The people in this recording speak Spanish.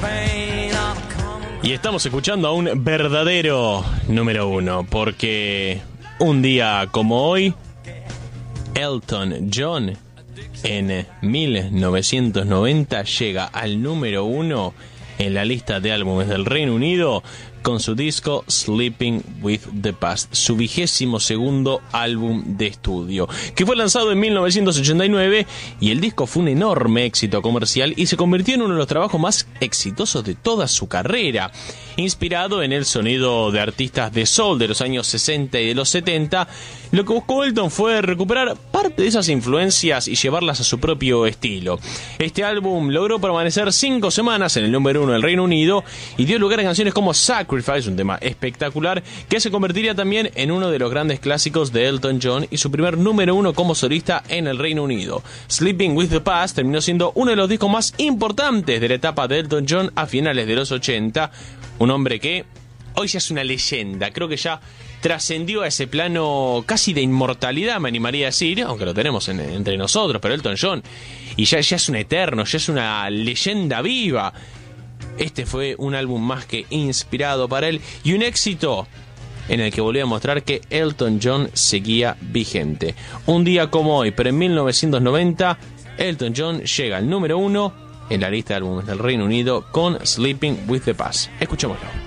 Y estamos escuchando a un verdadero número uno, porque un día como hoy, Elton John en 1990 llega al número uno en la lista de álbumes del Reino Unido con su disco Sleeping with the Past, su 22º álbum de estudio, que fue lanzado en 1989, y el disco fue un enorme éxito comercial y se convirtió en uno de los trabajos más exitosos de toda su carrera. Inspirado en el sonido de artistas de soul de los años 60 y de los 70, lo que buscó Elton fue recuperar parte de esas influencias y llevarlas a su propio estilo. Este álbum logró permanecer 5 semanas en el número 1 del Reino Unido y dio lugar a canciones como Sacrifice, un tema espectacular que se convertiría también en uno de los grandes clásicos de Elton John y su primer número 1 como solista en el Reino Unido. Sleeping with the Past terminó siendo uno de los discos más importantes de la etapa de Elton John a finales de los 80, un hombre que hoy ya es una leyenda, creo que ya trascendió a ese plano casi de inmortalidad, me animaría a decir, aunque lo tenemos entre nosotros, pero Elton John, y ya es un eterno, ya es una leyenda viva. Este fue un álbum más que inspirado para él y un éxito en el que volvió a mostrar que Elton John seguía vigente. Un día como hoy, pero en 1990, Elton John llega al número 1 en la lista de álbumes del Reino Unido con Sleeping with the Past. Escuchémoslo.